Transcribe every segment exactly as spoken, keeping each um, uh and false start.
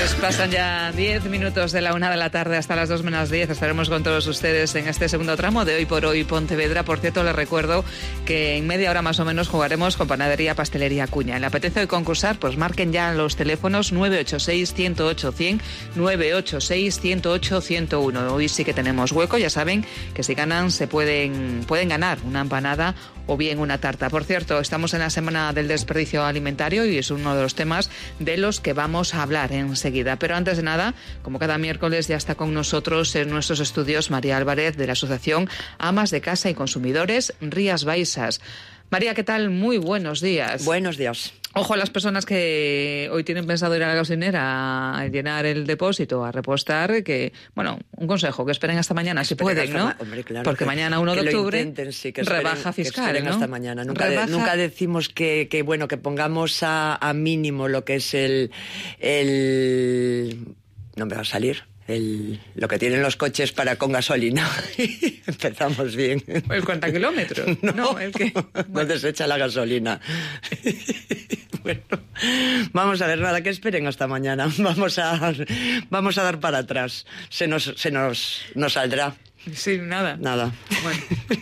Pues pasan ya diez minutos de la una de la tarde hasta las dos menos diez. Estaremos con todos ustedes en este segundo tramo de Hoy por Hoy Pontevedra. Por cierto, les recuerdo que en media hora más o menos jugaremos con Panadería Pastelería Acuña. ¿Le apetece hoy concursar? Pues marquen ya los teléfonos nueve ocho seis, uno cero ocho, cien, nueve ocho seis, uno cero ocho, ciento uno. Hoy sí que tenemos hueco. Ya saben que si ganan se pueden, pueden ganar una empanada o bien una tarta. Por cierto, estamos en la semana del desperdicio alimentario y es uno de los temas de los que vamos a hablar enseguida. Pero antes de nada, como cada miércoles, ya está con nosotros en nuestros estudios María Álvarez, de la Asociación Amas de Casa y Consumidores Rías Baixas. María, ¿qué tal? Muy buenos días. Buenos días. Ojo a las personas que hoy tienen pensado ir a la gasolinera a llenar el depósito, a repostar, que, bueno, un consejo, que esperen hasta mañana, si pueden, ¿no? Ma- hombre, claro, porque que, mañana uno de octubre, intenten, sí, que esperen, rebaja fiscal, que ¿no? hasta mañana. Nunca, Rebaja... de, nunca decimos que, que, bueno, que pongamos a, a mínimo lo que es el, el... No me va a salir. El, lo que tienen los coches para con gasolina. Empezamos bien. ¿El cuarenta kilómetros? No, no, el que... Bueno. ¿Dónde se echa la gasolina? Bueno, vamos a ver, nada, que esperen hasta mañana. Vamos a, vamos a dar para atrás. Se nos, se nos, nos saldrá. Sí, nada. Nada. Bueno.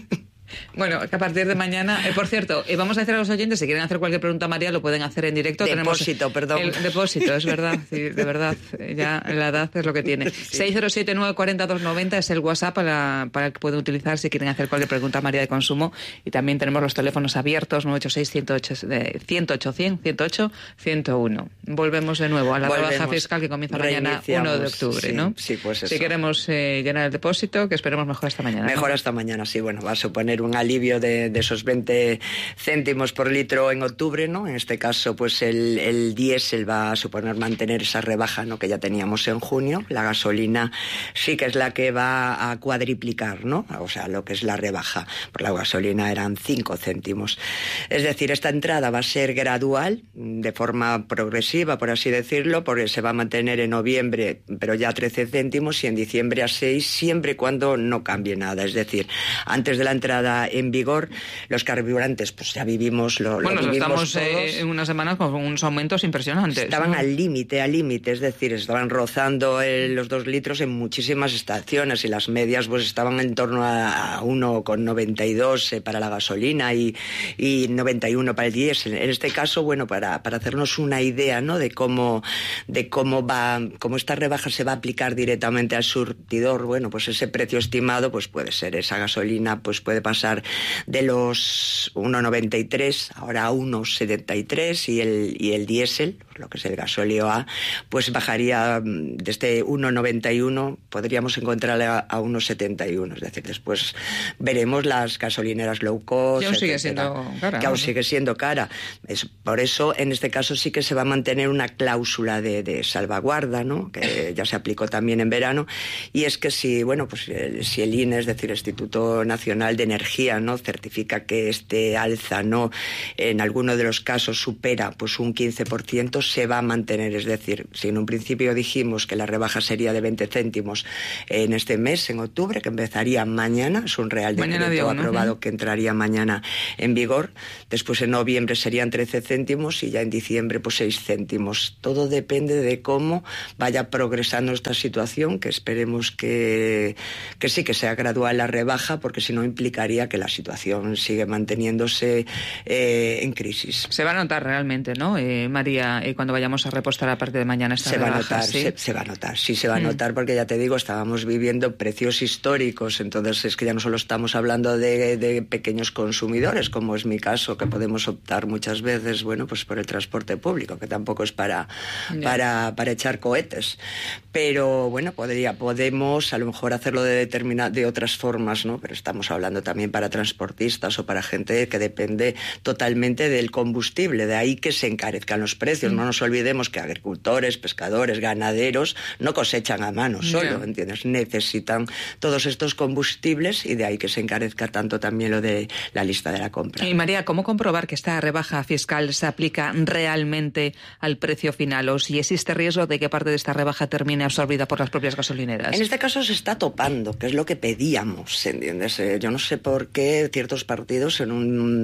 Bueno, que a partir de mañana... Eh, por cierto, eh, vamos a decir a los oyentes, si quieren hacer cualquier pregunta a María, lo pueden hacer en directo. Depósito, Tenemos perdón. El depósito, es verdad, sí, de verdad. Ya la edad es lo que tiene. Sí. seis cero siete, nueve cuatro cero, dos nueve cero es el WhatsApp para, para el que pueden utilizar si quieren hacer cualquier pregunta a María de consumo. Y también tenemos los teléfonos abiertos, nueve ocho seis, uno cero ocho, cien, ciento ocho, ciento uno. Volvemos de nuevo a la Volvemos. rebaja fiscal que comienza mañana uno de octubre, sí, ¿no? Sí, pues eso. Si queremos eh, llenar el depósito, que esperemos mejor hasta mañana. Mejor ¿no? hasta mañana, sí. Bueno, va a suponer un alivio de, de esos veinte céntimos por litro en octubre, ¿no? En este caso, pues el, el diésel va a suponer mantener esa rebaja, ¿no?, que ya teníamos en junio. La gasolina sí que es la que va a cuadriplicar, ¿no? O sea, lo que es la rebaja. Por la gasolina eran cinco céntimos. Es decir, esta entrada va a ser gradual, de forma progresiva, por así decirlo, porque se va a mantener en noviembre, pero ya a trece céntimos, y en diciembre a seis, siempre y cuando no cambie nada. Es decir, antes de la entrada en vigor, los carburantes, pues ya vivimos lo, bueno, lo vivimos estamos todos. Eh, en unas semanas con unos aumentos impresionantes. Estaban ¿no? al límite, al límite, es decir, estaban rozando eh, los dos litros en muchísimas estaciones, y las medias pues estaban en torno a, a uno coma noventa y dos eh, para la gasolina y, y noventa y uno para el diésel. En este caso, bueno, para, para hacernos una idea, ¿no?, de cómo, de cómo va, cómo esta rebaja se va a aplicar directamente al surtidor, bueno, pues ese precio estimado pues puede ser, esa gasolina pues puede pasar de los uno coma noventa y tres ahora a uno coma setenta y tres, y el, y el diésel, lo que es el gasóleo A, pues bajaría desde uno coma noventa y uno, podríamos encontrarle a, a uno coma setenta y uno, es decir, después veremos las gasolineras low cost, que aún sigue etcétera, siendo cara. Que aún ¿no? sigue siendo cara. Es, por eso, en este caso sí que se va a mantener una cláusula de, de salvaguarda, ¿no?, que ya se aplicó también en verano, y es que si, bueno, pues si el I N E, es decir, el Instituto Nacional de Energía, ¿no?, certifica que este alza, ¿no?, en alguno de los casos supera pues un quince por ciento, se va a mantener. Es decir, si en un principio dijimos que la rebaja sería de veinte céntimos en este mes, en octubre, que empezaría mañana, es un real decreto día, aprobado, ¿no?, ¿no? que entraría mañana en vigor. Después en noviembre serían trece céntimos y ya en diciembre pues seis céntimos. Todo depende de cómo vaya progresando esta situación, que esperemos que, que sí que sea gradual la rebaja, porque si no implicaría que la situación sigue manteniéndose eh, en crisis. Se va a notar realmente, ¿no, eh, María, eh, cuando vayamos a repostar a partir de mañana esta se rebaja? Va a notar, ¿sí? se, se va a notar, sí se va a notar, mm. porque ya te digo, estábamos viviendo precios históricos, entonces es que ya no solo estamos hablando de, de pequeños consumidores, como es mi caso, que podemos optar muchas veces, bueno, pues por el transporte público, que tampoco es para, yeah. para, para echar cohetes, pero bueno, podría, podemos a lo mejor hacerlo de determina, de otras formas, ¿no? Pero estamos hablando también para transportistas o para gente que depende totalmente del combustible, de ahí que se encarezcan los precios. Mm. No nos olvidemos que agricultores, pescadores, ganaderos no cosechan a mano solo, yeah. ¿entiendes? Necesitan todos estos combustibles, y de ahí que se encarezca tanto también lo de la lista de la compra. Y María, ¿cómo comprobar que esta rebaja fiscal se aplica realmente al precio final, o si existe riesgo de que parte de esta rebaja termine absorbida por las propias gasolineras? En este caso se está topando, que es lo que pedíamos, ¿entiendes? Eh, yo no sé por que ciertos partidos en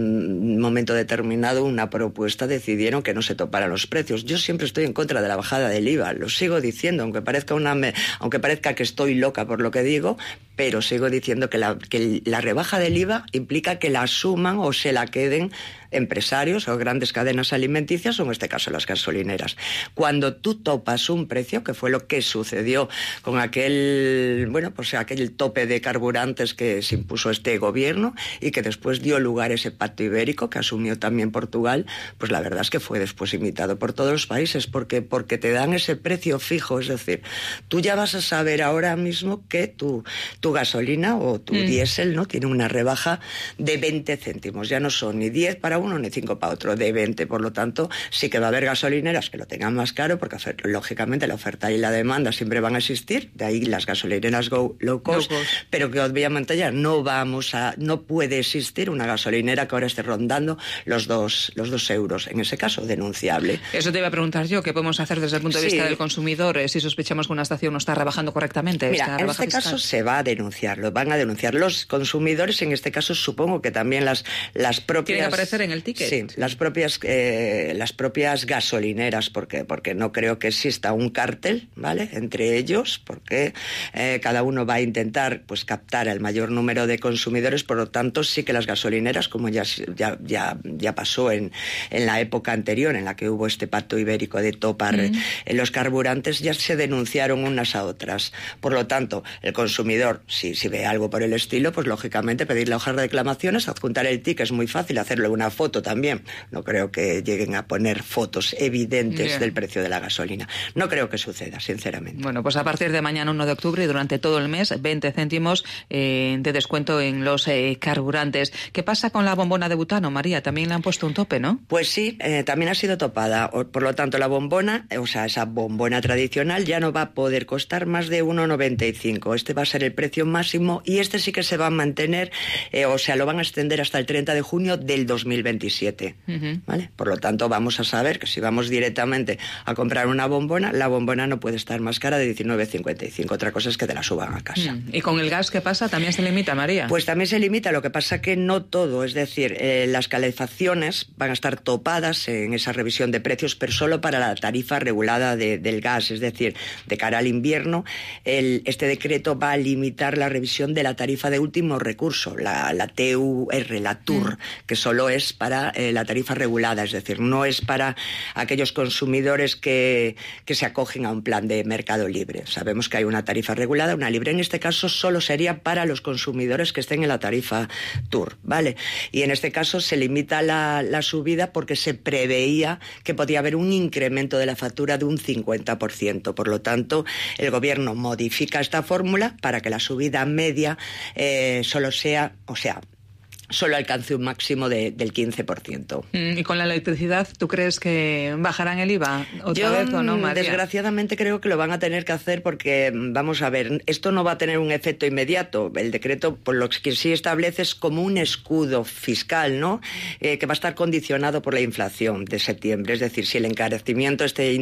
un momento determinado, una propuesta, decidieron que no se toparan los precios. Yo siempre estoy en contra de la bajada del I V A, lo sigo diciendo, aunque parezca una aunque parezca que estoy loca por lo que digo, pero sigo diciendo que la, que la rebaja del I V A implica que la asuman o se la queden empresarios o grandes cadenas alimenticias, o en este caso las gasolineras. Cuando tú topas un precio, que fue lo que sucedió con aquel, bueno, pues aquel tope de carburantes que se impuso este gobierno y que después dio lugar a ese pacto ibérico que asumió también Portugal, pues la verdad es que fue después imitado por todos los países, porque, porque te dan ese precio fijo, es decir, tú ya vas a saber ahora mismo que tu, tu gasolina o tu mm. diésel, ¿no?, tiene una rebaja de veinte céntimos, ya no son ni diez para uno ni cinco para otro, de veinte. Por lo tanto, sí que va a haber gasolineras que lo tengan más caro, porque lógicamente la oferta y la demanda siempre van a existir, de ahí las gasolineras go, low, cost, low cost, pero que obviamente ya no vamos a, no puede existir una gasolinera que ahora esté rondando los dos, los dos euros. En ese caso, denunciable. Eso te iba a preguntar yo, ¿qué podemos hacer desde el punto de vista sí. del consumidor eh, si sospechamos que una estación no está rebajando correctamente? Mira, en este fiscal? caso se va a denunciar, lo van a denunciar los consumidores, en este caso supongo que también las, las propias... ¿Tienen que aparecer en el ticket? Sí, las propias eh, las propias gasolineras, porque porque no creo que exista un cártel, ¿vale?, entre ellos, porque eh, cada uno va a intentar pues captar el mayor número de consumidores. Por lo tanto, sí que las gasolineras, como ya ya ya, ya pasó en, en la época anterior, en la que hubo este pacto ibérico de topar mm. eh, los carburantes, ya se denunciaron unas a otras. Por lo tanto, el consumidor, si, si ve algo por el estilo, pues lógicamente pedir la hoja de reclamaciones, adjuntar el ticket, es muy fácil, hacerle una foto también. No creo que lleguen a poner fotos evidentes Bien. del precio de la gasolina. No creo que suceda, sinceramente. Bueno, pues a partir de mañana uno de octubre y durante todo el mes, veinte céntimos eh, de descuento en los eh, carburantes. ¿Qué pasa con la bombona de butano, María? También le han puesto un tope, ¿no? Pues sí, eh, también ha sido topada. Por lo tanto, la bombona, o sea, esa bombona tradicional ya no va a poder costar más de uno noventa y cinco. Este va a ser el precio máximo y este sí que se va a mantener, eh, o sea, lo van a extender hasta el treinta de junio del dos mil veintisiete. Uh-huh. ¿Vale? Por lo tanto, vamos a saber que si vamos directamente a comprar una bombona, la bombona no puede estar más cara de diecinueve cincuenta y cinco. Otra cosa es que te la suban a casa. Mm. ¿Y con el gas qué pasa? ¿También se limita, María? Pues también se limita, lo que pasa que no todo. Es decir, eh, las calefacciones van a estar topadas en esa revisión de precios, pero solo para la tarifa regulada de, del gas. Es decir, de cara al invierno, el, este decreto va a limitar la revisión de la tarifa de último recurso, la, la T U R, la T U R, mm. que solo es para eh, la tarifa regulada. Es decir, no es para aquellos consumidores que, que se acogen a un plan de mercado libre. Sabemos que hay una tarifa regulada, una libre. En este caso solo sería para los consumidores que estén en la tarifa T U R, ¿vale? Y en este caso se limita la, la subida porque se preveía que podía haber un incremento de la factura de un cincuenta por ciento. Por lo tanto, el gobierno modifica esta fórmula para que la subida media eh, solo sea, o sea, solo alcance un máximo de, del quince por ciento. ¿Y con la electricidad tú crees que bajarán el I V A otra Yo, vez o no, María? Desgraciadamente creo que lo van a tener que hacer porque, vamos a ver, esto no va a tener un efecto inmediato. El decreto, por lo que sí establece, es como un escudo fiscal, ¿no? Eh, que va a estar condicionado por la inflación de septiembre. Es decir, si el encarecimiento este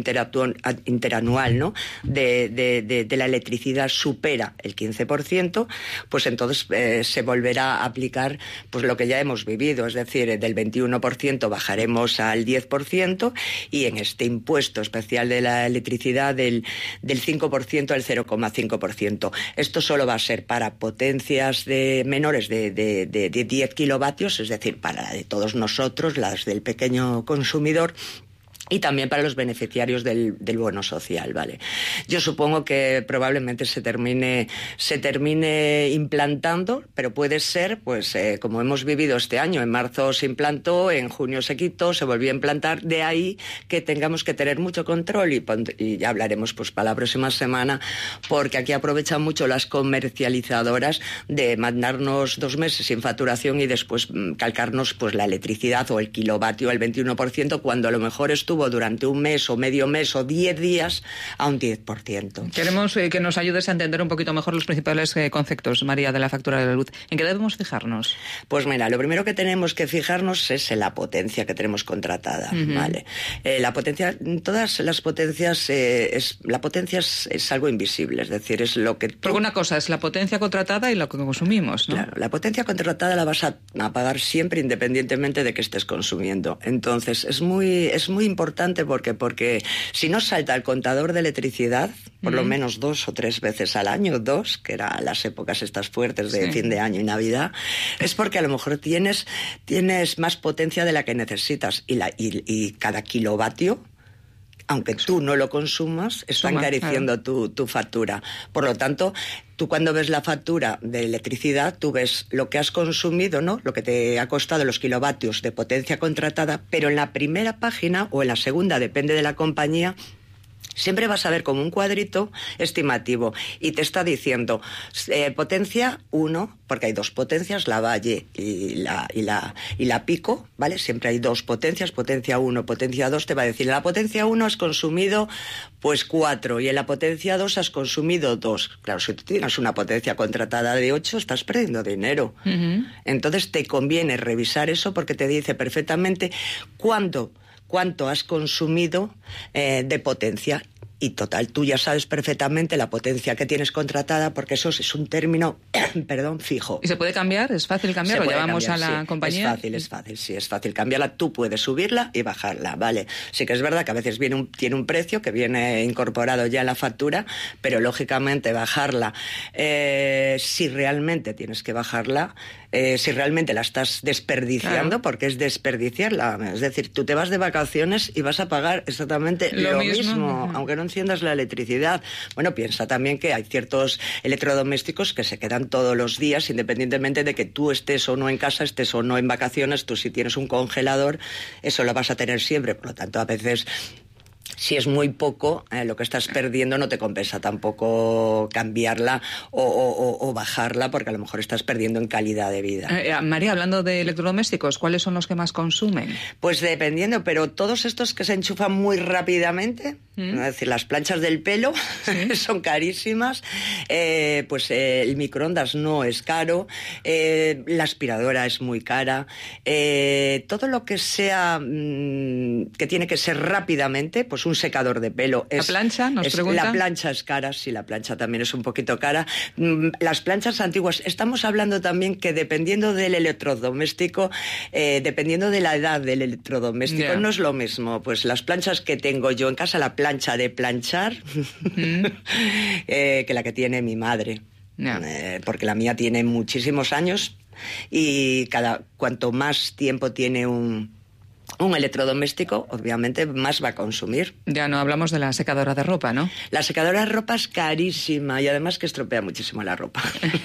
interanual, ¿no?, de, de, de, de la electricidad supera el quince por ciento, pues entonces eh, se volverá a aplicar pues lo que ya hemos vivido, es decir, del veintiuno por ciento bajaremos al diez por ciento y en este impuesto especial de la electricidad del, del cinco por ciento al cero coma cinco por ciento. Esto solo va a ser para potencias de menores de, de, de, de diez kilovatios, es decir, para la de todos nosotros, las del pequeño consumidor, y también para los beneficiarios del, del bono social, ¿vale? Yo supongo que probablemente se termine se termine implantando, pero puede ser, pues, eh, como hemos vivido este año. En marzo se implantó, en junio se quitó, se volvió a implantar. De ahí que tengamos que tener mucho control y, y ya hablaremos, pues, para la próxima semana, porque aquí aprovechan mucho las comercializadoras de mandarnos dos meses sin facturación y después calcarnos, pues, la electricidad o el kilovatio al veintiuno por ciento, cuando a lo mejor estuvo estuvo durante un mes o medio mes o diez días a un diez por ciento. Queremos eh, que nos ayudes a entender un poquito mejor los principales eh, conceptos, María, de la factura de la luz. ¿En qué debemos fijarnos? Pues mira, lo primero que tenemos que fijarnos es en la potencia que tenemos contratada, uh-huh. ¿vale? Eh, la potencia, todas las potencias, eh, es, la potencia es, es algo invisible, es decir, es lo que tú... Porque una cosa es la potencia contratada y lo que consumimos, ¿no? Claro, la potencia contratada la vas a, a pagar siempre independientemente de que estés consumiendo. Entonces, es muy, es muy importante porque, porque si no salta el contador de electricidad, por uh-huh. lo menos dos o tres veces al año, dos, que eran las épocas estas fuertes de sí. fin de año y Navidad, es porque a lo mejor tienes, tienes más potencia de la que necesitas y, la, y, y cada kilovatio, aunque tú no lo consumas, está Suma, encareciendo claro. tu, tu factura. Por lo tanto, tú cuando ves la factura de electricidad, tú ves lo que has consumido, ¿no? Lo que te ha costado los kilovatios de potencia contratada, pero en la primera página o en la segunda, depende de la compañía, siempre vas a ver como un cuadrito estimativo y te está diciendo eh, potencia uno, porque hay dos potencias, la Valle y la, y, la, y la Pico, ¿vale? Siempre hay dos potencias, potencia uno, potencia dos, te va a decir, en la potencia uno has consumido pues cuatro y en la potencia dos has consumido dos. Claro, si tú tienes una potencia contratada de ocho, estás perdiendo dinero. Uh-huh. Entonces te conviene revisar eso porque te dice perfectamente cuándo... cuánto has consumido eh, de potencia. Y total, tú ya sabes perfectamente la potencia que tienes contratada porque eso es un término, perdón, fijo. ¿Y se puede cambiar? ¿Es fácil cambiarlo? ¿Lo llevamos cambiar, a la sí. compañía? Es fácil, es fácil, sí, es fácil cambiarla. Tú puedes subirla y bajarla, ¿vale? Sí que es verdad que a veces viene un, tiene un precio que viene incorporado ya en la factura, pero lógicamente bajarla, eh, si realmente tienes que bajarla, eh, si realmente la estás desperdiciando, claro. porque es desperdiciarla. Es decir, tú te vas de vacaciones y vas a pagar exactamente lo, lo mismo, mismo uh-huh. aunque no enciendas la electricidad. Bueno, piensa también que hay ciertos electrodomésticos que se quedan todos los días, independientemente de que tú estés o no en casa, estés o no en vacaciones. Tú si tienes un congelador, eso lo vas a tener siempre. Por lo tanto, a veces... si es muy poco, eh, lo que estás perdiendo no te compensa tampoco cambiarla o, o, o bajarla, porque a lo mejor estás perdiendo en calidad de vida. Eh, María, hablando de electrodomésticos, ¿cuáles son los que más consumen? Pues dependiendo, pero todos estos que se enchufan muy rápidamente, ¿Mm? es decir, las planchas del pelo, ¿sí? son carísimas, eh, pues eh, el microondas no es caro, eh, la aspiradora es muy cara, eh, todo lo que sea, mmm, que tiene que ser rápidamente, pues un secador de pelo. Es, ¿La plancha? Nos es, preguntan. La plancha es cara, sí, la plancha también es un poquito cara. Las planchas antiguas, estamos hablando también que dependiendo del electrodoméstico, eh, dependiendo de la edad del electrodoméstico, yeah. no es lo mismo. Pues las planchas que tengo yo en casa, la plancha de planchar, mm. eh, que la que tiene mi madre. Yeah. Eh, porque la mía tiene muchísimos años y cada cuanto más tiempo tiene un... un electrodoméstico, obviamente, más va a consumir. Ya no hablamos de la secadora de ropa, ¿no? La secadora de ropa es carísima y además que estropea muchísimo la ropa.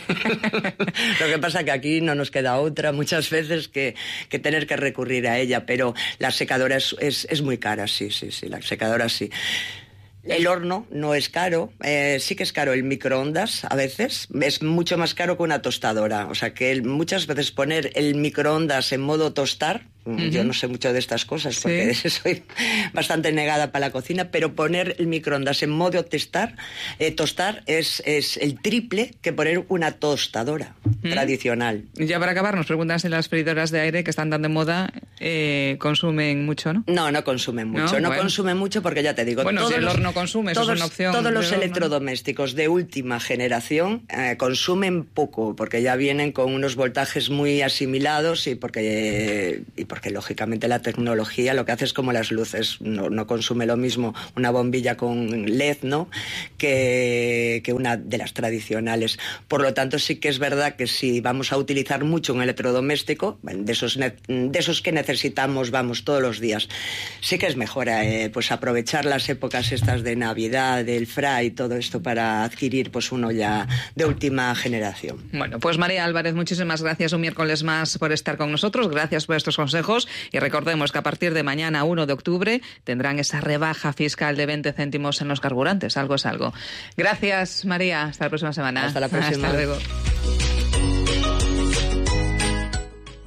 Lo que pasa que aquí no nos queda otra muchas veces que, que tener que recurrir a ella, pero la secadora es, es, es muy cara, sí, sí, sí, la secadora sí. El horno no es caro, eh, sí que es caro el microondas a veces, es mucho más caro que una tostadora, o sea que el, muchas veces poner el microondas en modo tostar, uh-huh. yo no sé mucho de estas cosas porque ¿Sí? soy bastante negada para la cocina, pero poner el microondas en modo testar, eh, tostar es, es el triple que poner una tostadora uh-huh. tradicional. Ya para acabar, nos preguntan si las freidoras de aire que están tan de moda eh, consumen mucho, ¿no? No, no consumen mucho, no, no bueno. consumen mucho porque ya te digo, bueno, todos si el los... horno consume, eso todos, es una opción. Todos los de electrodomésticos de última generación eh, consumen poco, porque ya vienen con unos voltajes muy asimilados y porque, y porque lógicamente la tecnología lo que hace es como las luces, no, no consume lo mismo una bombilla con L E D, ¿no?, que, que una de las tradicionales. Por lo tanto, sí que es verdad que si vamos a utilizar mucho un electrodoméstico, de esos, de esos que necesitamos, vamos, todos los días, sí que es mejor eh, pues aprovechar las épocas estas de Navidad, del Fray, todo esto para adquirir pues uno ya de última generación. Bueno, pues María Álvarez, muchísimas gracias un miércoles más por estar con nosotros, gracias por estos consejos y recordemos que a partir de mañana, uno de octubre, tendrán esa rebaja fiscal de veinte céntimos en los carburantes, algo es algo. Gracias María, hasta la próxima semana. Hasta la próxima. Hasta luego.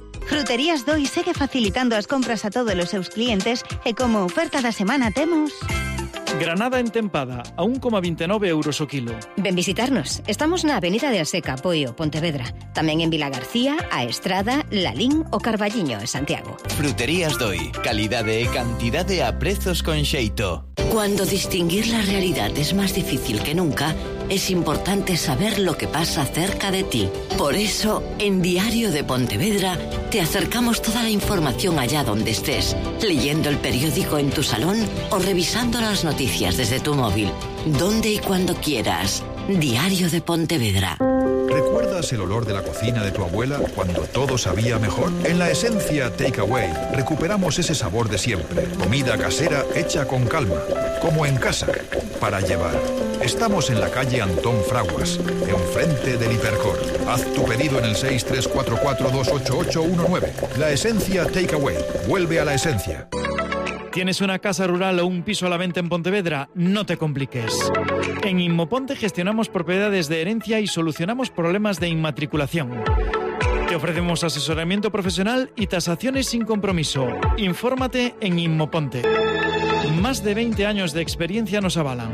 Fruterías Doi segue facilitando as compras a todos os seus clientes e como oferta da semana temos... Granada entempada, a un coma veintinueve euros o kilo. Ven visitarnos. Estamos na Avenida de Aseca, Poio, Pontevedra. Tamén en Vila García, A Estrada, Lalín o Carballiño, en Santiago. Fruterías Doi. Calidade e cantidade a prezos con xeito. Cuando distinguir la realidad es más difícil que nunca, es importante saber lo que pasa cerca de ti. Por eso, en Diario de Pontevedra, te acercamos toda la información allá donde estés, leyendo el periódico en tu salón o revisando las noticias desde tu móvil. Donde y cuando quieras. Diario de Pontevedra. ¿Recuerdas el olor de la cocina de tu abuela cuando todo sabía mejor? En la Esencia Takeaway recuperamos ese sabor de siempre. Comida casera hecha con calma, como en casa, para llevar. Estamos en la calle Antón Fraguas, enfrente del Hipercor. Haz tu pedido en el seis tres cuatro cuatro dos ocho ocho uno nueve. La Esencia Takeaway. Vuelve a la esencia. ¿Tienes una casa rural o un piso a la venta en Pontevedra? No te compliques. En Inmoponte gestionamos propiedades de herencia y solucionamos problemas de inmatriculación. Te ofrecemos asesoramiento profesional y tasaciones sin compromiso. Infórmate en Inmoponte. Más de veinte años de experiencia nos avalan.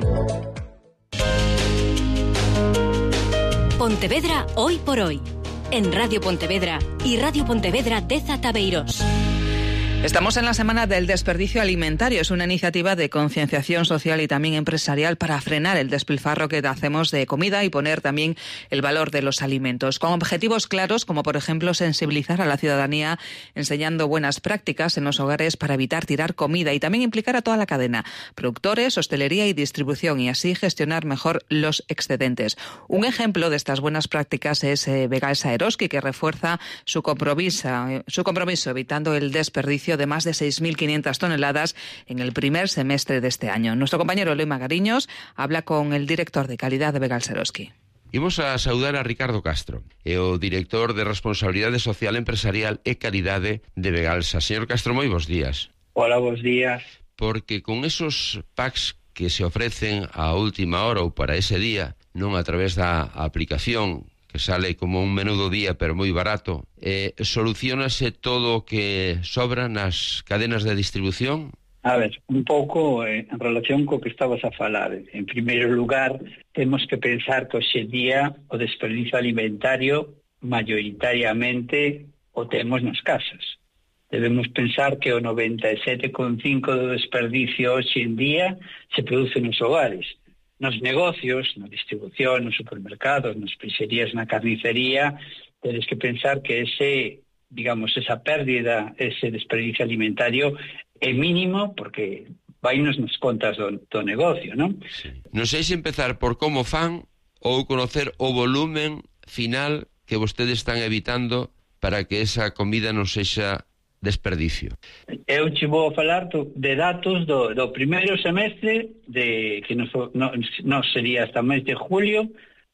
Pontevedra hoy por hoy. En Radio Pontevedra y Radio Pontevedra Deza Tabeiros. Estamos en la Semana del Desperdicio Alimentario. Es una iniciativa de concienciación social y también empresarial para frenar el despilfarro que hacemos de comida y poner también el valor de los alimentos. Con objetivos claros, como por ejemplo sensibilizar a la ciudadanía enseñando buenas prácticas en los hogares para evitar tirar comida y también implicar a toda la cadena, productores, hostelería y distribución, y así gestionar mejor los excedentes. Un ejemplo de estas buenas prácticas es eh, Begalsa Eroski, que refuerza su compromiso, eh, su compromiso evitando el desperdicio de más de seis mil quinientas toneladas en el primer semestre de este año. Nuestro compañero Eloy Magariños habla con el director de calidad de Begalsa Eroski. Imos a saudar a Ricardo Castro, é o director de Responsabilidade Social Empresarial e Calidade de Begalsa. Señor Castro, moi bons días. Hola, bons días. Porque con esos packs que se ofrecen a última hora ou para ese día, non a través da aplicación, que sale como un menú do día, pero moi barato, eh, solucionase todo o que sobra nas cadenas de distribución? A ver, un pouco eh, en relación co que estabas a falar. En primeiro lugar, temos que pensar que hoxe día o desperdicio alimentario maioritariamente o temos nas casas. Debemos pensar que o noventa e sete coma cinco do desperdicio hoxe en día se produce nos hogares. Nos negocios, na distribución, nos supermercados, nas peixerías, na carnicería, tedes que pensar que ese, digamos, esa pérdida, ese desperdicio alimentario é mínimo porque vainos nas contas do, do negocio, non? Sí. Non sei se empezar por como fan ou conocer o volumen final que vostedes están evitando para que esa comida non sexa desperdicio. Eu che vou falar de datos do, do primeiro semestre de que nos, no, nos sería hasta o mes de julio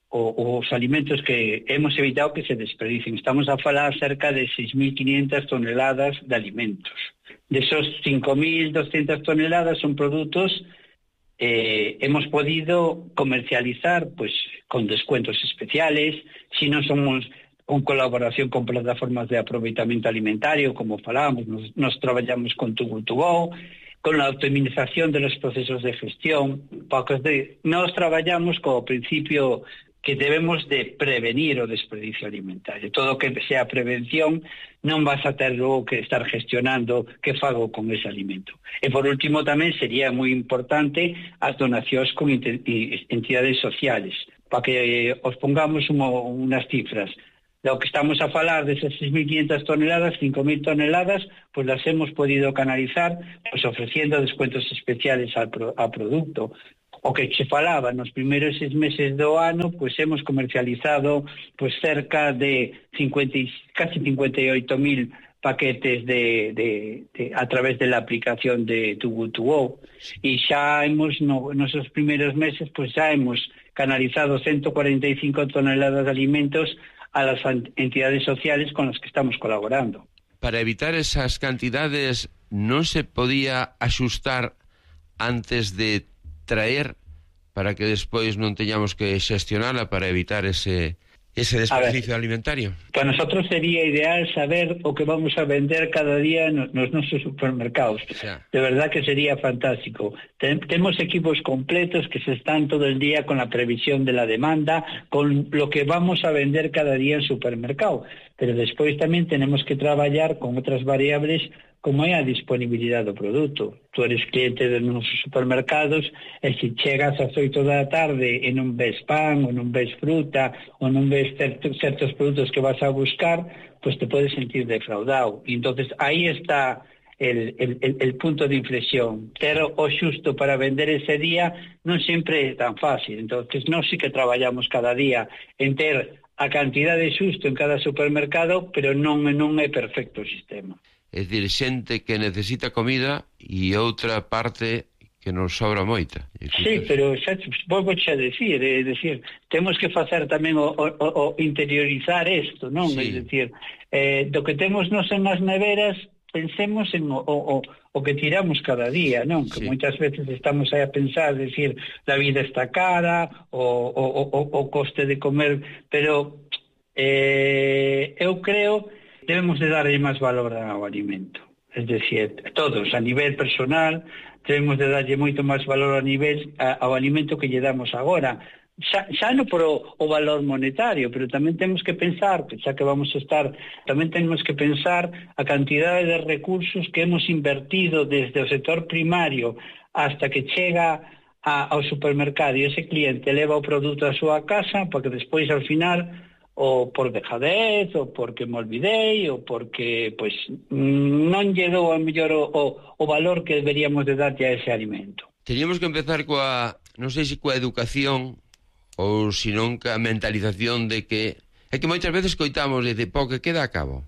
o, os alimentos que hemos evitado que se desperdicien. Estamos a falar cerca de seis mil quinientas toneladas de alimentos. De esos cinco mil doscientas toneladas son produtos eh, hemos podido comercializar pues con descuentos especiales, si non somos con colaboración con plataformas de aproveitamento alimentario, como falábamos, nos, nos traballamos con Too Good To Go, con la optimización de los procesos de gestión, porque nos traballamos co principio que debemos de prevenir o desperdicio alimentario. Todo que sea prevención non vas a ter logo que estar gestionando que fago con ese alimento. E por último tamén sería moi importante as donacións con entidades sociales, para que os pongamos uno, unas cifras. Lo que estamos a falar de esas seis mil quinientas toneladas, cinco mil toneladas, pues las hemos podido canalizar pues ofreciendo descuentos especiales al pro, a producto. O que se falaba nos primeiros seis meses do ano, pues hemos comercializado pues cerca de cincuenta, casi cincuenta y ocho mil paquetes de, de, de a través de la aplicación de Too Good To Go. Y xa hemos, no, nosos primeiros meses, pues ya hemos canalizado ciento cuarenta y cinco toneladas de alimentos a las entidades sociales con las que estamos colaborando. Para evitar esas cantidades, ¿non se podía axustar antes de traer para que despois non teñamos que xestionala para evitar ese ese desperdicio alimentario? Para nosotros sería ideal saber o que vamos a vender cada día nos, nos nosos supermercados. O sea, de verdad que sería fantástico. Ten, tenemos equipos completos que se están todo el día con la previsión de la demanda, con lo que vamos a vender cada día en supermercado. Pero despois tamén tenemos que traballar con outras variables como é a disponibilidade do produto. Tu eres cliente de nosos supermercados e se chegas ás oito da tarde e non ves pan, ou non ves fruta, ou non ves certos, certos produtos que vas a buscar, pues te podes sentir defraudado. E entonces aí está el, el, el, el punto de inflexión. Ter o xusto para vender ese día non sempre é tan fácil. Entonces nós sí que traballamos cada día en ter a cantidade xusto en cada supermercado, pero non, non é perfecto o sistema. É dicir, xente que necesita comida e outra parte que nos sobra moita. Sí, pero xa vou xa decir, é dicir, temos que facer tamén o, o, o interiorizar isto, non? Sí. É dicir, eh, do que temos nos en as neveras, pensemos en o, o, o que tiramos cada día, non? Que sí. Moitas veces estamos aí a pensar, decir, la vida está cara, o, o, o, o coste de comer, pero eh, eu creo que debemos de darlle máis valor ao alimento. Es decir, todos, a nivel personal, debemos de darlle moito máis valor a nivel a, ao alimento que lle damos agora. Xa, xa non por o, o valor monetario, pero tamén temos que pensar, xa que vamos a estar, tamén temos que pensar a cantidade de recursos que hemos invertido desde o sector primario hasta que chega a, ao supermercado e ese cliente leva o produto á súa casa para que despois ao final, ou por dejadez, ou porque me olvidei, ou porque pois non lle dou a mellor o, o, o valor que deberíamos de darlle a ese alimento. Teríamos que empezar coa, non sei se coa educación ou senón ca mentalización de que é que moitas veces coitamos de pó que queda a cabo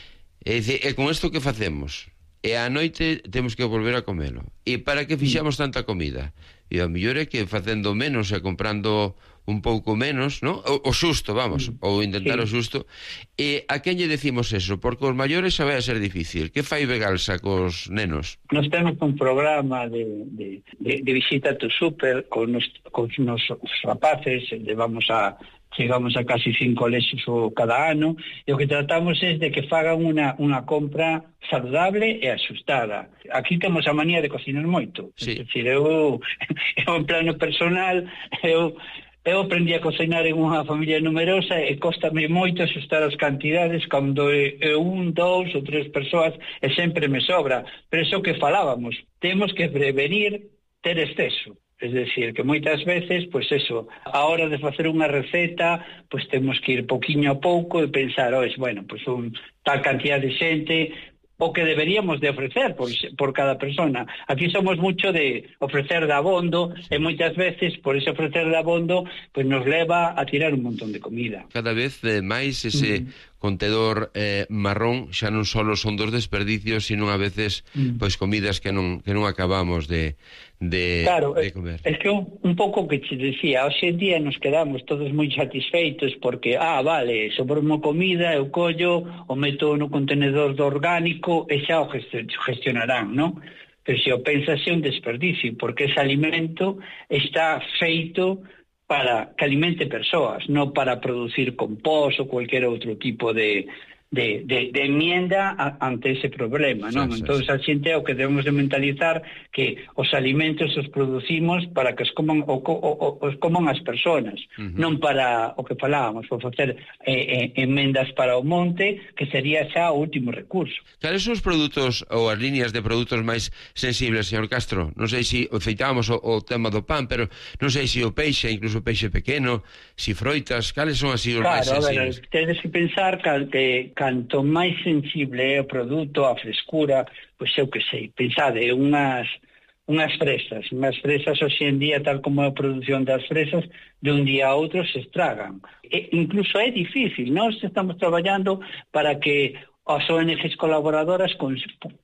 e, de, e con isto que facemos e a noite temos que volver a comelo e para que fixamos tanta comida e a mellor é que facendo menos e comprando un pouco menos, ¿no? O, o xusto, vamos, mm. ou intentar sí. o xusto. E a quen lle decimos eso? Porque os maiores xa vai a ser difícil. Que fai Vegalsa cos nenos? Nos temos un programa de, de, de, de visita a tu super con nos, con nos rapaces, levamos a chegamos a casi cinco colexios cada ano, e o que tratamos é de que fagan unha, unha compra saludable e axustada. Aquí temos a manía de cocinar moito. Sí. É dicir, eu, eu en plano personal, eu Eu aprendi a cocinar en unha familia numerosa e cóstame moito axustar as cantidades cando é un, dous ou tres persoas e sempre me sobra. Pero iso que falábamos, temos que prevenir ter exceso. Es decir, que moitas veces, pois eso, a hora de facer unha receta, pois temos que ir pouquiño a pouco e pensar, ois, bueno, pois un tal cantidad de xente, o que deberíamos de ofrecer por, por cada persona. Aquí somos mucho de ofrecer de abondo e moitas veces por ese ofrecer de abondo pues nos leva a tirar un montón de comida. Cada vez eh, máis ese mm. contedor eh, marrón xa non só son dos desperdicios, sino a veces mm. pois comidas que non que non acabamos de de, claro, de comer. Es que un, un pouco que te decía, hoxe en día nos quedamos todos moi satisfeitos porque, ah, vale, sobrou comida, eu collo, o meto no contenedor do orgánico e xa o gestionarán, non? Pero se o pensas é un desperdicio, porque ese alimento está feito para que alimente persoas, non para producir compost ou cualquier outro tipo de De, de, de enmienda a, ante ese problema, non? Sí, sí, entón, a xente é o que debemos de mentalizar que os alimentos os producimos para que os coman, o, o, o, os coman as persoas, uh-huh. non para o que falábamos, por facer eh, eh, enmendas para o monte, que sería xa o último recurso. Cales son os produtos ou as líneas de produtos máis sensibles, señor Castro? Non sei se feitábamos o, o tema do pan, pero non sei se o peixe, incluso o peixe pequeno, si froitas, cales son así os claro, máis sensibles? Claro, tedes que pensar que canto máis sensible é o produto, a frescura, pois eu que sei, pensade, unhas unhas fresas, unhas fresas hoxe en día, tal como a produción das fresas, de un día a outro se estragan. E incluso é difícil, nós estamos traballando para que as O N Ges colaboradoras con,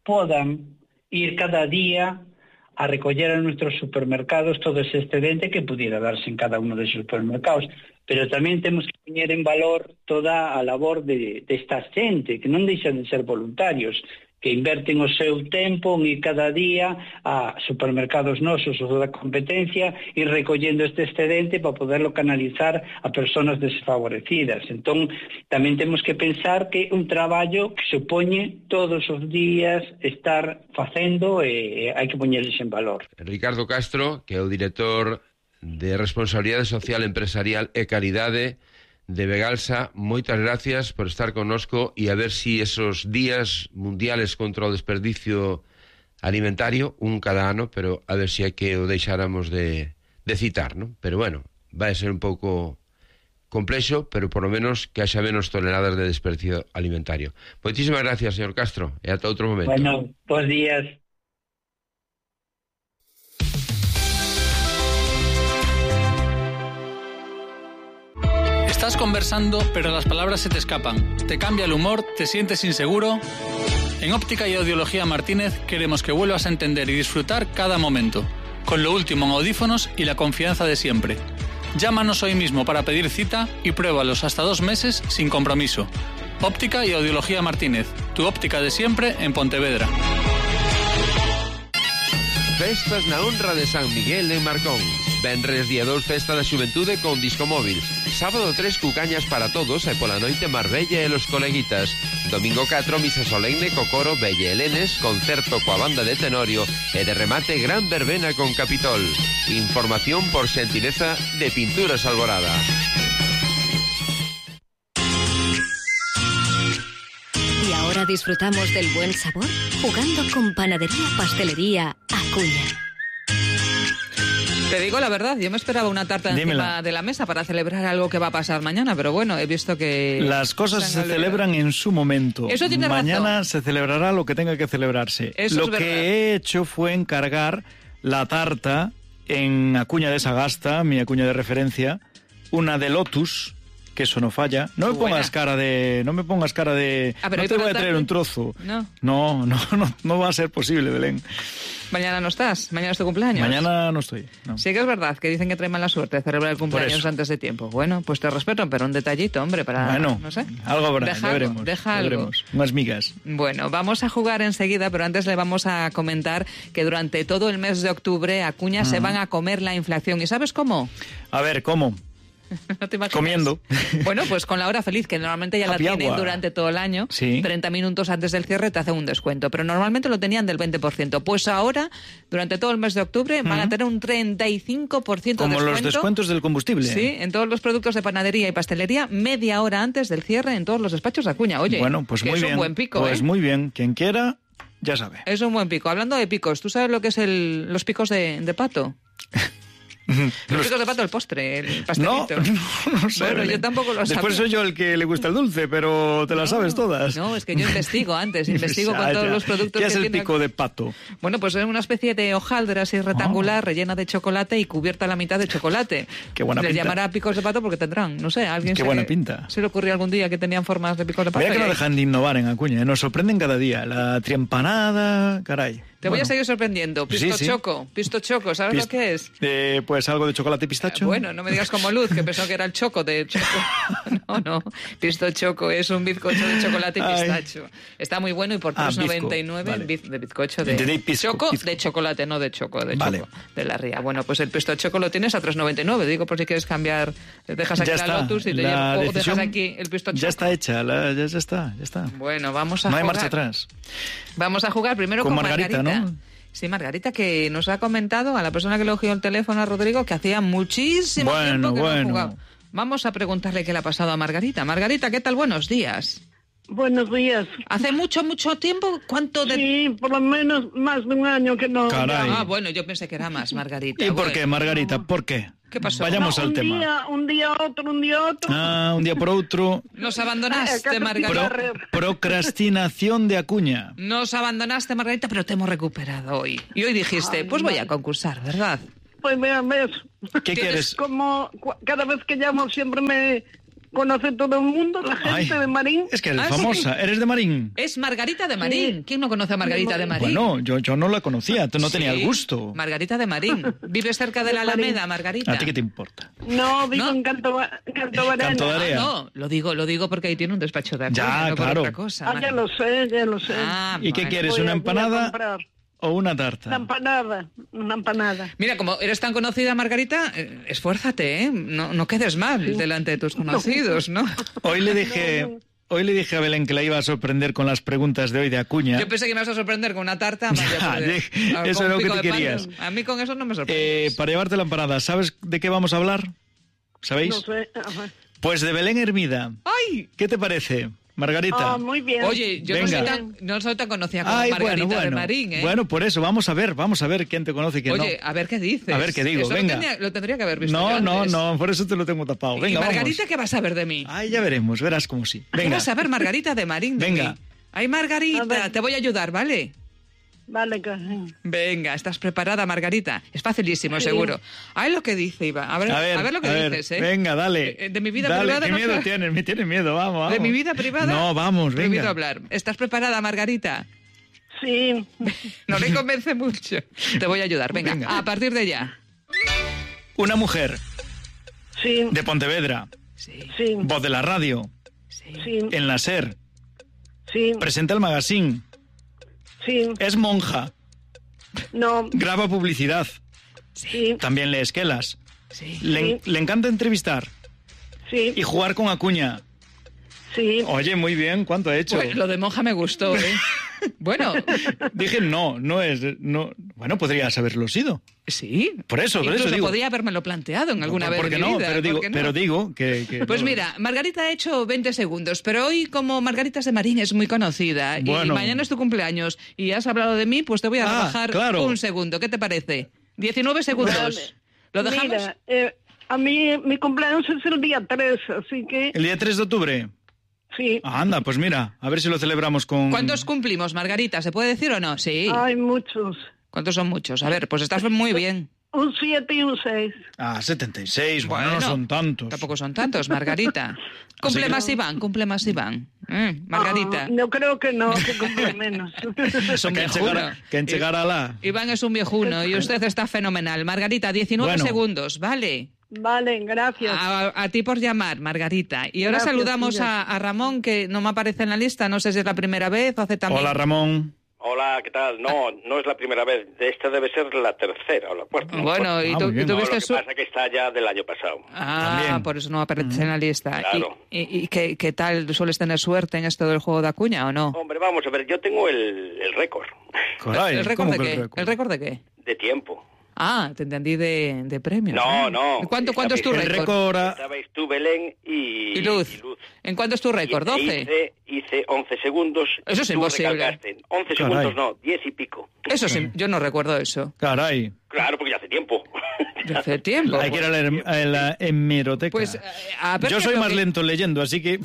podan ir cada día a recoller a nuestros supermercados todo ese excedente que pudiera darse en cada uno de esos supermercados. Pero tamén temos que poñer en valor toda a labor de, de esta xente, que non deixan de ser voluntarios, que inverten o seu tempo en ir cada día a supermercados nosos ou da competencia e recollendo este excedente para poderlo canalizar a persoas desfavorecidas. Entón, tamén temos que pensar que é un traballo que supone todos os días estar facendo e hai que poñerles en valor. Ricardo Castro, que é o director de Responsabilidade Social Empresarial e Caridade de Begalsa, moitas gracias por estar connosco e a ver si esos días mundiales contra o desperdicio alimentario, un cada ano, pero a ver si hai que o deixáramos de, de citar, ¿no? Pero bueno, vai ser un pouco complexo, pero por lo menos que haxa menos toneladas de desperdicio alimentario. Moitísimas gracias, señor Castro, e ata outro momento. Bueno, bons días. Estás conversando, pero las palabras se te escapan. Te cambia el humor, te sientes inseguro. En Óptica y Audiología Martínez queremos que vuelvas a entender y disfrutar cada momento, con lo último en audífonos y la confianza de siempre. Llámanos hoy mismo para pedir cita y pruébalos hasta dos meses sin compromiso. Óptica y Audiología Martínez, tu óptica de siempre en Pontevedra. Festas na honra de San Miguel en Marcón. Venres día dos, festa da xuventude con disco móvil. Sábado tres, cucañas para todos e pola noite Marbella e los coleguitas. Domingo catro, misa solemne co coro Belle Helenes, concerto coa banda de Tenorio e de remate gran verbena con Capitol. Información por xentileza de Pinturas Alborada. Y ahora disfrutamos del buen sabor jugando con Panadería Pastelería Acuña. Te digo la verdad, yo me esperaba una tarta Dímela. encima de la mesa para celebrar algo que va a pasar mañana, pero bueno, he visto que... Las cosas se, se celebran en su momento. Eso tiene Mañana razón. se celebrará lo que tenga que celebrarse. Eso lo es que verdad. he hecho fue encargar la tarta en Acuña de Sagasta, mi Acuña de referencia, una de Lotus, que eso no falla. No me Buena. pongas cara de... No me pongas cara de... Ah, pero no hay te voy a para traer tarde. un trozo. No. No, no, no, no va a ser posible, Belén. Mañana no estás, mañana es tu cumpleaños. Mañana no estoy. No. Sí que es verdad que dicen que trae mala suerte celebrar el cumpleaños eso. antes de tiempo. Bueno, pues te respeto, pero un detallito, hombre, para... Bueno, no sé. algo habrá, Deja ya algo, veremos. deja ya algo. veremos. Unas migas. Bueno, vamos a jugar enseguida, pero antes le vamos a comentar que durante todo el mes de octubre Acuña uh-huh. se van a comer la inflación. ¿Y sabes cómo? A ver, ¿cómo? ¿No te imaginas? Comiendo. Bueno, pues con la hora feliz, que normalmente ya la Happy tienen hour. durante todo el año. Sí. treinta minutos antes del cierre te hacen un descuento, pero normalmente lo tenían del veinte por ciento. Pues ahora, durante todo el mes de octubre, uh-huh. van a tener un treinta y cinco por ciento de Como descuento. los descuentos del combustible. Sí, en todos los productos de panadería y pastelería, media hora antes del cierre en todos los despachos de Acuña. Oye, bueno, pues que muy es bien. un buen pico, Pues ¿eh? muy bien. Quien quiera, ya sabe. Es un buen pico. Hablando de picos, ¿tú sabes lo que es el, los picos de, de pato? Los picos de pato, el postre, el pastelito. No, no, no sé. Bueno, Belén. yo tampoco lo sabía. Después soy yo el que le gusta el dulce, pero te las No, sabes todas. No, es que yo investigo antes, investigo Ya, con todos ya. los productos ¿Qué que es el tiene- pico de pato? Bueno, pues es una especie de hojaldra así rectangular, Oh. rellena de chocolate y cubierta a la mitad de chocolate. Qué buena Les pinta. llamará picos de pato porque tendrán, no sé, a alguien Qué se, buena pinta. se le ocurrió algún día que tenían formas de picos de pato. Vaya que y no ahí- dejan de innovar en Acuña, ¿eh? Nos sorprenden cada día. La triempanada, caray. Te voy Bueno. a seguir sorprendiendo. Sí, Pisto sí. choco, pisto choco, ¿sabes Pist- lo que es? Eh, pues algo de chocolate pistacho. Bueno, no me digas como Luz, que pensó que era el choco de choco. No, no. Pisto choco es un bizcocho de chocolate y Ay. pistacho. Está muy bueno y por Ah, tres noventa y nueve bizco, vale. biz- de bizcocho de, De- de pisco, choco pisco. de chocolate, no de choco, de Vale. choco de la ría. Bueno, pues el pisto choco lo tienes a tres noventa y nueve. Digo por si quieres cambiar, dejas aquí Ya la está. Lotus y te La llevo, o dejas decisión aquí el pisto choco. Ya está hecha, la- ya, ya está, ya está. Bueno, vamos a No hay jugar. marcha atrás. Vamos a jugar primero Con con, Margarita, ¿no? Sí, Margarita, que nos ha comentado a la persona que le cogió el teléfono a Rodrigo que hacía muchísimo Bueno, tiempo que no bueno. jugaba. Vamos a preguntarle qué le ha pasado a Margarita. Margarita, ¿qué tal? Buenos días. Buenos días. ¿Hace mucho, mucho tiempo? ¿Cuánto de...? Sí, por lo menos más de un año que no. Caray. Ah, bueno, yo pensé que era más, Margarita. ¿Y por Bueno. qué, Margarita? ¿Por qué? ¿Qué pasó? Vayamos No, al un tema. Día, un día otro, un día otro. Ah, un día por otro. Nos Ah, abandonaste, acá Margarita. Pro- procrastinación de Acuña. Nos abandonaste, Margarita, pero te hemos recuperado hoy. Y hoy dijiste, Ay, pues voy a madre. concursar, ¿verdad? Pues vean, ves. ¿Qué quieres? Como cu- cada vez que llamo siempre me, conoce todo el mundo, la gente Ay, de Marín. Es que eres Ah, famosa. sí. ¿Eres de Marín? Es Margarita de Marín. Sí. ¿Quién no conoce a Margarita de Marín? Bueno, yo, yo no la conocía, no tenía Sí, el gusto. Margarita de Marín. ¿Vives cerca de la De Marín. Alameda, Margarita? ¿A ti qué te importa? No, vivo ¿No? en Canto, Canto Barena. Canto de Area. No, lo digo, lo digo porque ahí tiene un despacho de Ya, Acuña, no por claro. otra cosa. Ah, ya lo sé, ya lo sé. Ah, ¿Y qué bueno. quieres, Voy una a- voy a empanada comprar. o una Una tarta? empanada, una empanada. Mira, como eres tan conocida, Margarita, eh, esfuérzate, ¿eh? No, no quedes mal delante de tus conocidos, ¿no? Hoy le dije, hoy le dije a Belén que la iba a sorprender con las preguntas de hoy de Acuña. Yo pensé que me ibas a sorprender con una tarta. María, Ya, porque- de- ah, con eso un era lo que pico te de pan, querías. A mí con eso no me sorprende. Eh, para llevarte la empanada, ¿sabes de qué vamos a hablar? ¿Sabéis? No sé. Ajá. Pues de Belén Hermida. ¡Ay! ¿Qué te parece, Margarita? Ah, muy bien. Oye, yo no Venga. soy, tan, no soy tan conocida como Ay, Margarita bueno, de bueno. Marín, ¿eh? Bueno, por eso, vamos a ver, vamos a ver quién te conoce y quién Oye, no. a ver qué dices. A ver qué digo, Eso lo venga. tendría- Lo, tendría que haber visto No, yo no, antes. no, por eso te lo tengo tapado. Venga, ¿Y Margarita vamos. qué vas a ver de mí? Ay, ya veremos, verás como sí. ¿Qué Venga. vas a ver, Margarita de Marín? de Venga. mí? Ay, Margarita, A ver. te voy a ayudar, ¿vale? Vale, que... Venga, ¿estás preparada, Margarita? Es facilísimo, Sí. seguro. Ay, lo que dice, Iba. A ver, A ver, a ver lo que a ver, dices, ¿eh? Venga, dale. Eh, De mi vida Dale, privada qué no miedo sé- tienes, me tienes miedo, vamos, vamos. ¿De mi vida privada? No, vamos, Prohibido venga. hablar. ¿Estás preparada, Margarita? Sí. No le convence mucho. Te voy a ayudar. Venga, Venga. a partir de ya. Una mujer Sí. de Pontevedra, Sí, Sí. voz de la radio, sí. Sí. en la SER, Sí. presenta el magazine, Sí. es monja, No. graba publicidad, Sí. también lee esquelas, Sí. le, le encanta entrevistar Sí. y jugar con Acuña. Sí. Oye, muy bien, ¿cuánto ha hecho? Pues lo de monja me gustó, ¿eh? Bueno, Dije, no, no es... No. Bueno, podrías haberlo sido. sí. Por eso, por Incluso eso digo. podía habérmelo planteado en alguna ¿Por, vez por qué en mi no? vida, Pero ¿por digo, qué no? pero digo que... que Pues no. mira, Margarita ha hecho veinte segundos, pero hoy como Margarita de Marín es muy conocida y- Bueno. y mañana es tu cumpleaños y has hablado de mí, pues te voy a Ah, rebajar claro. un segundo. ¿Qué te parece? diecinueve segundos. Vale. ¿Lo dejamos? Mira, eh, a mí mi cumpleaños es el día tres, así que El día tres de octubre. sí. Ah, anda, pues mira, a ver si lo celebramos con... ¿Cuántos cumplimos, Margarita? ¿Se puede decir o no? Sí. Hay muchos. ¿Cuántos son muchos? A ver, pues estás muy bien. Un siete y un seis. Ah, setenta y seis, bueno, no Bueno, son tantos. Tampoco son tantos, Margarita. Cumple que- más Iván, cumple más Iván. Eh, Margarita. Ah, yo creo que no, que cumple menos. Eso que Viejuno. enchegara, que enchegara la... Iván es un viejuno y usted está fenomenal. Margarita, diecinueve Bueno. segundos, ¿vale? Vale, gracias. A, a ti por llamar, Margarita. Y ahora Gracias, saludamos Silvia. a, a Ramón, que no me aparece en la lista. No sé si es la primera vez o hace también. Hola, Ramón. Hola, ¿qué tal? No, no es la primera vez. Esta debe ser la tercera o la cuarta. Bueno, y Ah, tú, muy bien. y tú No, lo viste que su... pasa es que está ya del año pasado. Ah, También. por eso no aparece en la lista. Claro. ¿Y, y, y qué, qué tal? ¿Sueles tener suerte en esto del juego de Acuña o no? Hombre, vamos a ver, yo tengo el, el récord Caray, ¿El récord ¿cómo de que qué? el récord? ¿El récord de qué? de tiempo. Ah, te entendí de, de premios. No, ¿eh? no. ¿Cuánto, cuánto es tu El récord? récord... a- Estabais tú, Belén, y, Y Luz. ¿En cuánto es tu récord? Y- e ¿doce? Hice, hice once segundos. Eso es y tú imposible. recalcaste. once Caray. segundos no, diez y pico. Eso sí, yo no recuerdo eso. Caray, Claro, porque ya hace tiempo. De hace tiempo. hay que ir a la, her- a la hemeroteca. Pues, eh, a ver Yo qué soy es lo más que- lento leyendo, así que...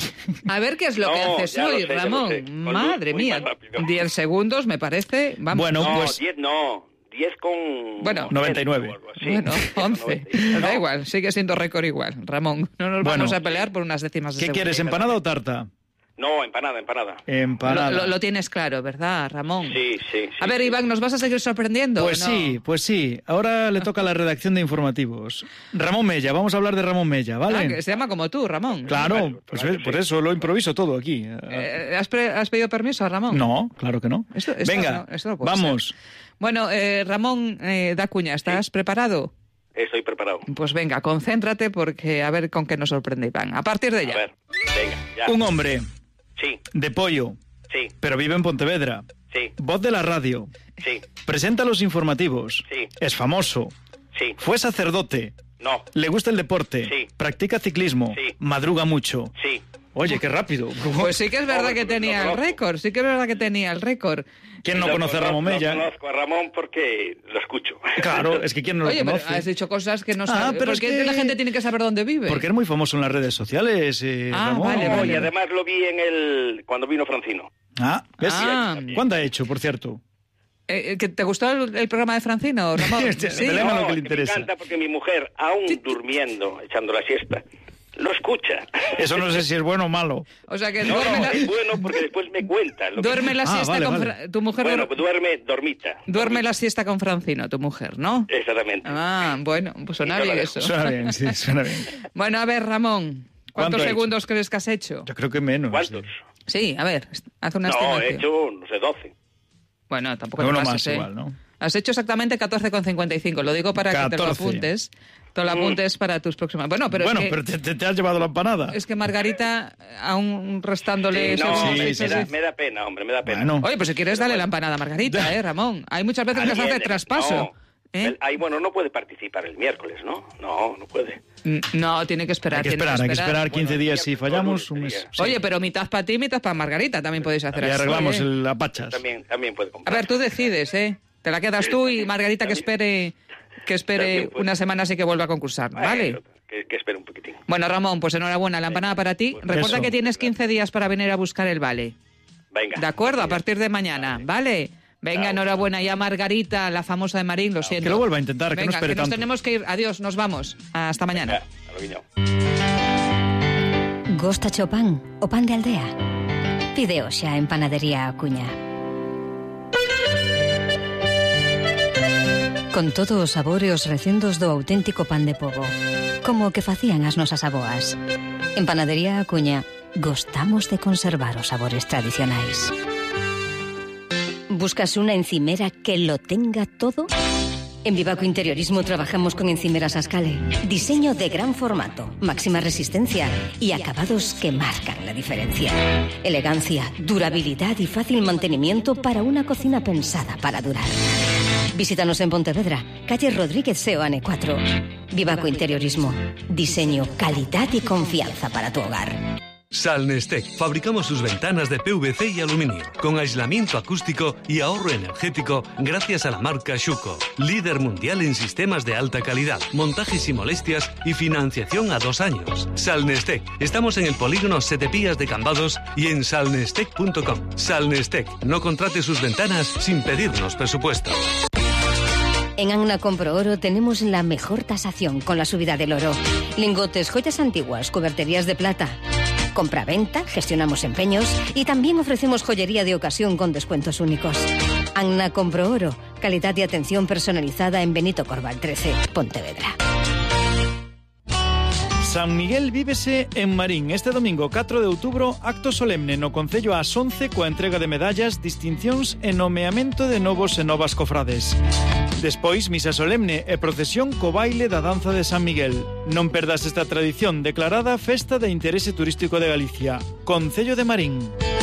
A ver qué es lo que No, haces ya lo hoy, sé, ya lo Ramón. sé. Con luz Madre muy mía, más rápido. diez segundos me parece. Vamos. Bueno, no, pues- diez no. diez con... Bueno, noventa y nueve. o algo así. Bueno, once. Da igual, sigue siendo récord igual, Ramón. No nos Bueno. vamos a pelear por unas décimas de ¿Qué segundo. quieres, empanada o tarta? No, empanada, empanada. Empanada. Lo, lo- lo tienes claro, ¿verdad, Ramón? Sí, sí, sí. A ver, Iván, ¿nos vas a seguir sorprendiendo? Pues o no? sí, pues sí. Ahora le toca a la redacción de informativos. Ramón Mella, vamos a hablar de Ramón Mella, ¿vale? Ah, que se llama como tú, Ramón. Claro, Claro, pues claro ves, que por sí. eso lo improviso todo aquí. Eh, ¿has, pre- has pedido permiso a Ramón? No, claro que no. Esto- esto Venga, no- esto no puede vamos. ser. Bueno, eh, Ramón eh, Dacuña, ¿estás preparado? Estoy preparado. Pues venga, concéntrate porque a ver con qué nos sorprende Iván. A partir de A ya. ver, venga, ya. Un hombre Sí, de Pollo, sí, pero vive en Pontevedra. sí, Voz de la radio. sí, Presenta los informativos. Sí. Es famoso. sí. Fue sacerdote. No, Le gusta el deporte. Sí. Practica ciclismo. Sí. Madruga mucho. sí. Oye, qué rápido. Pues sí que es verdad Hombre, que pues tenía lo el conozco. récord, sí que es verdad que tenía el récord. ¿Quién no Lo conoce a conozco- Ramón Mella? Lo conozco a Ramón porque lo escucho. Claro, es que ¿quién no Oye, lo pero conoce? has dicho cosas que no Ah, sabes. pero ¿Por es qué que- la gente tiene que saber dónde vive? Porque es muy famoso en las redes sociales, eh, Ah, Ramón. vale, No, vale. y además lo vi en el cuando vino Francino. Ah, ¿ves? Ah. ¿Cuándo ha hecho, por cierto? Eh, ¿que ¿Te gustó el, el programa de Francino, Ramón? Este, Sí. Belén, lo que le es que interesa. me encanta porque mi mujer, aún durmiendo, echando la siesta, No escucha. Eso no sé si es bueno o malo. O sea que no, duerme no, la... es bueno porque después me cuenta. Lo duerme que... la siesta ah, vale, con... vale. Fra... Tu mujer... Bueno, pues duerme dormita. Duerme la siesta con Francino, tu mujer, ¿no? Exactamente. Ah, bueno, pues suena bien eso. Suena bien, sí, suena bien. Bueno, a ver, Ramón, ¿cuántos segundos crees que has hecho? Yo creo que menos. ¿Cuántos? Sí, a ver, haz una no, estimación. he hecho, no sé, doce. Bueno, tampoco Uno te más pases, ¿eh? igual, ¿no? Has hecho exactamente catorce con cincuenta y cinco. Lo digo para catorce. que te lo apuntes. Te lo apuntes para tus próximas... Bueno, pero bueno, es que... pero te, te, te has llevado la empanada. Es que Margarita, aún restándole... Sí, no, esos- me, esos- me da, me da pena, hombre, me da pena. Bueno. Oye, pues si quieres darle la empanada a Margarita, ¿eh, Ramón? Hay muchas veces que se hace Alguien- traspaso. No, ¿eh? el- ahí, bueno, no puede participar el miércoles, ¿no? No, no puede. Mm, No, tiene que esperar. Hay que tiene esperar, hay que esperar quince días. Si fallamos, un mes. Sí. Oye, pero mitad para ti, mitad para Margarita. También podéis hacer Y así. arreglamos ¿eh? el apachas. También, también puede A comprar. ver, tú decides, ¿eh? Te la quedas tú y Margarita que espere que espere una semana así que vuelva a concursar, ¿vale? Eso, que, que espere un poquitín. Bueno, Ramón, pues enhorabuena, la empanada para ti. Recuerda Eso. que tienes quince días para venir a buscar el vale. Venga. ¿De acuerdo? A partir de mañana, ¿vale? Venga, enhorabuena. Y a Margarita, la famosa de Marín, lo siento. Que lo vuelva a intentar, que no Venga, espere que nos tanto. tenemos que ir. Adiós, nos vamos. Hasta mañana. Venga, hasta luego. Gosta Chopin o pan de aldea. Pide xa en Panadería Acuña. Con todos os sabores recendos do auténtico pan de pobo, como o que facían as nosas aboas. En Panadería Acuña gostamos de conservar os sabores tradicionais. ¿Buscas una encimera que lo tenga todo? En Vivaco Interiorismo trabajamos con encimeras Ascale. Diseño de gran formato, máxima resistencia y acabados que marcan la diferencia. Elegancia, durabilidad y fácil mantenimiento para una cocina pensada para durar. Visítanos en Pontevedra, calle Rodríguez Seoane cuatro. Vivaco Interiorismo. Diseño, calidad y confianza para tu hogar. Salnestec. Fabricamos sus ventanas de P V C y aluminio, con aislamiento acústico y ahorro energético gracias a la marca Schuco, líder mundial en sistemas de alta calidad, montajes sin molestias y financiación a dos años. Salnestec. Estamos en el polígono Sete Pías de Cambados y en salnestec punto com. Salnestec. No contrate sus ventanas sin pedirnos presupuesto. En Anna Compro Oro tenemos la mejor tasación con la subida del oro. Lingotes, joyas antiguas, cuberterías de plata. Compra-venta, gestionamos empeños y también ofrecemos joyería de ocasión con descuentos únicos. Anna Compro Oro, calidad y atención personalizada en Benito Corval trece, Pontevedra. San Miguel vívese en Marín. Este domingo catro de outubro, acto solemne no Concello ás once coa entrega de medallas, distincións e nomeamento de novos e novas cofrades. Despois, misa solemne e procesión co baile da danza de San Miguel. Non perdas esta tradición declarada Festa de Interese Turístico de Galicia. Concello de Marín.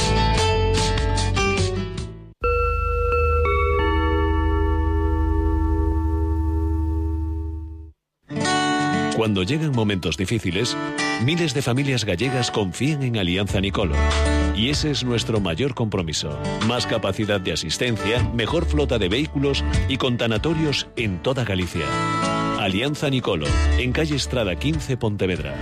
Cuando llegan momentos difíciles, miles de familias gallegas confían en Alianza Nicolo. Y ese es nuestro mayor compromiso. Más capacidad de asistencia, mejor flota de vehículos y con tanatorios en toda Galicia. Alianza Nicolo, en calle Estrada quince, Pontevedra.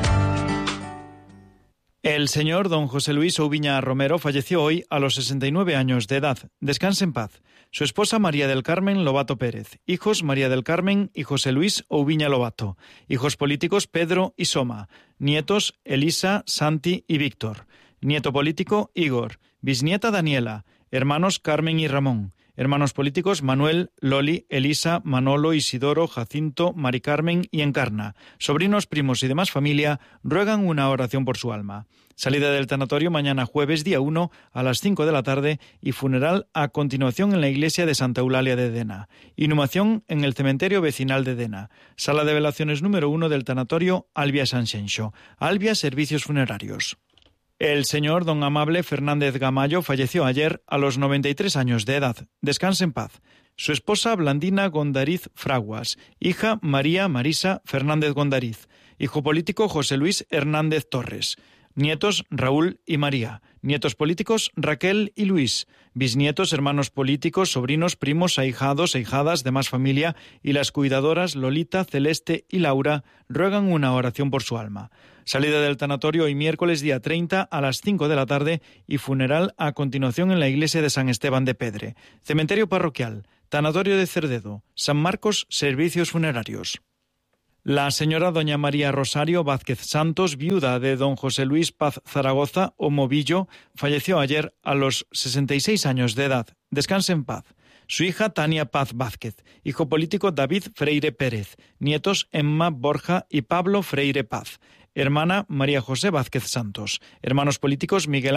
El señor don José Luis Oubiña Romero falleció hoy a los sesenta y nueve años de edad. Descanse en paz. Su esposa María del Carmen Lobato Pérez. Hijos María del Carmen y José Luis Oubiña Lobato. Hijos políticos Pedro y Soma. Nietos Elisa, Santi y Víctor. Nieto político Igor. Bisnieta Daniela. Hermanos Carmen y Ramón. Hermanos políticos Manuel, Loli, Elisa, Manolo, Isidoro, Jacinto, Mari Carmen y Encarna. Sobrinos, primos y demás familia ruegan una oración por su alma. Salida del tanatorio mañana jueves día uno a las cinco de la tarde y funeral a continuación en la iglesia de Santa Eulalia de Dena. Inhumación en el cementerio vecinal de Dena. Sala de velaciones número uno del tanatorio Albia Sanxenxo. Albia Servicios Funerarios. El señor don Amable Fernández Gamayo falleció ayer a los noventa y tres años de edad. Descanse en paz. Su esposa Blandina Gondariz Fraguas. Hija María Marisa Fernández Gondariz. Hijo político José Luis Hernández Torres. Nietos Raúl y María. Nietos políticos Raquel y Luis. Bisnietos, hermanos políticos, sobrinos, primos, ahijados, ahijadas, demás familia y las cuidadoras Lolita, Celeste y Laura ruegan una oración por su alma. Salida del tanatorio hoy miércoles día treinta a las cinco de la tarde y funeral a continuación en la iglesia de San Esteban de Pedre. Cementerio parroquial, tanatorio de Cerdedo, San Marcos, Servicios Funerarios. La señora doña María Rosario Vázquez Santos, viuda de don José Luis Paz Zaragoza o Movillo, falleció ayer a los sesenta y seis años de edad. Descanse en paz. Su hija Tania Paz Vázquez, hijo político David Freire Pérez, nietos Emma Borja y Pablo Freire Paz, hermana María José Vázquez Santos, hermanos políticos Miguel